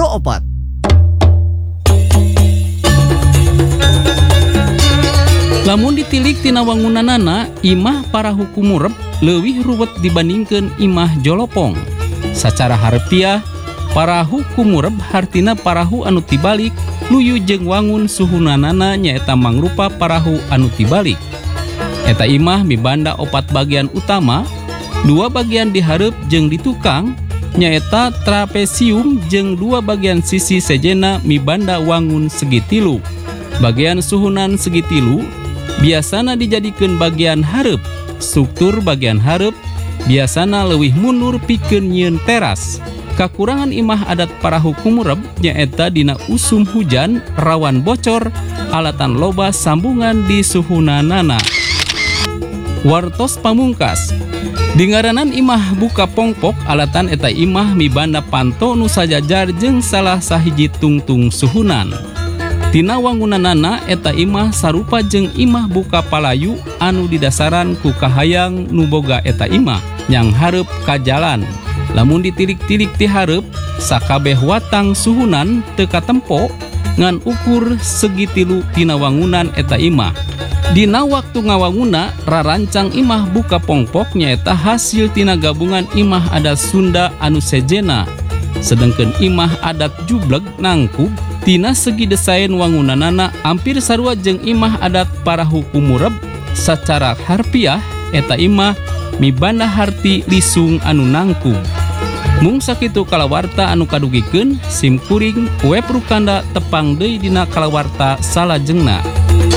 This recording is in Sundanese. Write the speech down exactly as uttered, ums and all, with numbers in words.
opat. Lamun ditilik tina wangunanana, imah parahu kumurep leuwih ruwet dibandingkeun imah jolopong. Sacara harfiah, parahu kumurep hartina parahu anu tibalik nuju jeung wangun suhunanana nyaeta mangrupa parahu anu tibalik. Eta imah mibanda opat bagian utama, dua bagian di hareup jeung di tukang nyaeta trapesium jeung dua bagian sisi sejena mibanda wangun segitilu. Bagian suhunan segitilu biasana dijadikeun bagian hareup. Struktur bagian hareup biasana leuwih mundur pikeun nyieun teras. Kakurangan imah adat parahu kumurep nyaeta dina usum hujan rawan bocor alatan loba sambungan di suhunanana. Wartos pamungkas, dingaranan imah buka pongpok alatan eta imah mibanda panto nu sajajar jeung salah sahiji tungtung suhunan. Tina wangunanana eta imah sarupa jeung imah buka palayu anu didasaran ku kahayang nu boga eta imah yang hareup ka jalan. Lamun ditilik-tilik ti hareup, sakabeh watang suhunan teu katempo ngan ukur segitilu tina wangunan eta imah. Dina waktu ngawanguna, rarancang imah buka pongpok nyaeta hasil tina gabungan imah adat Sunda anu sejena. Sedengkeun imah adat Jubleg nangkub tina segi desain wangunanana hampir sarua jeung imah adat parahu kumurep. Sacara harfiah eta imah mibanda harti lisung anu nangkub. Mung sakitu kalawarta anu kadugikeun, sim kuring web rukanda tepang deui dina kalawarta salajengna.